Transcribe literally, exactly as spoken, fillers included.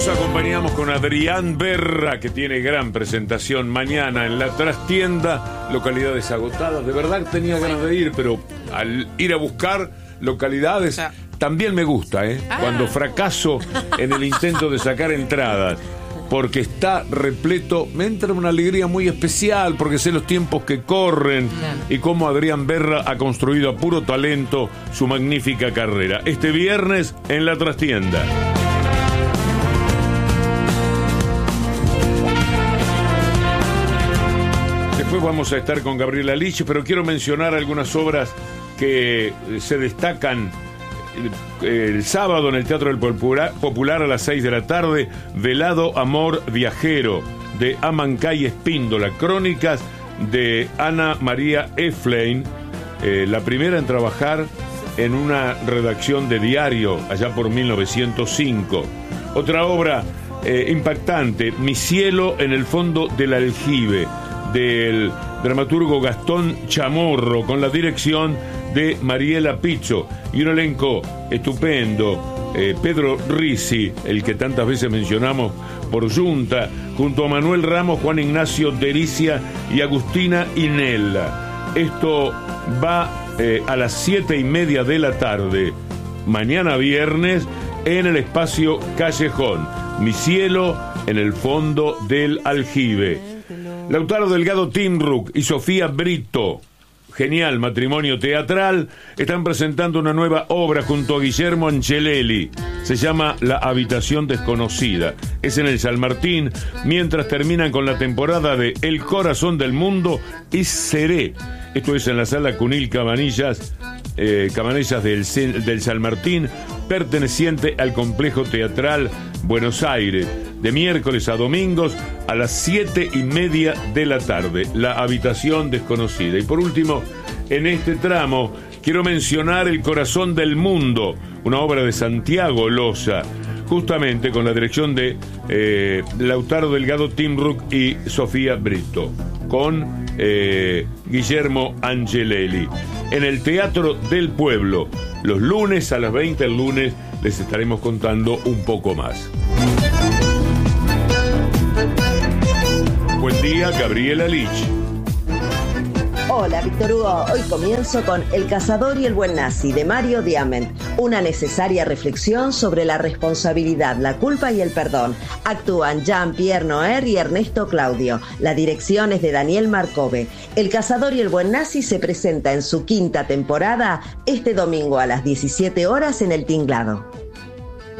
Nos acompañamos con Adrián Berra, que tiene gran presentación mañana en la Trastienda, localidades agotadas. De verdad tenía ganas de ir, pero al ir a buscar localidades también me gusta, ¿eh? Ah. Cuando fracaso en el intento de sacar entradas, porque está repleto, me entra una alegría muy especial, porque sé los tiempos que corren y cómo Adrián Berra ha construido a puro talento su magnífica carrera. Este viernes en la Trastienda. Después vamos a estar con Gabriela Lich, pero quiero mencionar algunas obras que se destacan el sábado en el Teatro del Popular a las seis de la tarde. Velado Amor Viajero, de Amancay Espíndola, crónicas de Ana María Eflein, eh, la primera en trabajar en una redacción de diario allá por mil novecientos cinco. Otra obra eh, impactante, Mi cielo en el fondo del aljibe, del dramaturgo Gastón Chamorro, con la dirección de Mariela Pizzo, y un elenco estupendo. eh, Pedro Risi, el que tantas veces mencionamos por Junta, junto a Manuel Ramos, Juan Ignacio Dericia y Agustina Inella. Esto va eh, a las siete y media de la tarde, mañana viernes, en el espacio Callejón. Mi cielo en el fondo del aljibe. Lautaro Delgado Timruk y Sofía Brito, genial matrimonio teatral, están presentando una nueva obra junto a Guillermo Angelelli. Se llama La habitación desconocida. Es en el San Martín, mientras terminan con la temporada de El corazón del mundo y Seré. Esto es en la sala Cunil Cabanillas, eh, Cabanillas del, del San Martín, perteneciente al complejo teatral Buenos Aires, de miércoles a domingos a las siete y media de la tarde. La habitación desconocida. Y por último, en este tramo quiero mencionar El corazón del mundo, una obra de Santiago Loza, justamente con la dirección de eh, Lautaro Delgado Timruk y Sofía Brito, con eh, Guillermo Angelelli, en el Teatro del Pueblo, los lunes a las veinte. El lunes les estaremos contando un poco más. Buen día, Gabriela Lich. Hola, Víctor Hugo. Hoy comienzo con El cazador y el buen nazi, de Mario Diamant. Una necesaria reflexión sobre la responsabilidad, la culpa y el perdón. Actúan Jean-Pierre Noer y Ernesto Claudio. La dirección es de Daniel Marcove. El cazador y el buen nazi se presenta en su quinta temporada este domingo a las diecisiete horas en El Tinglado.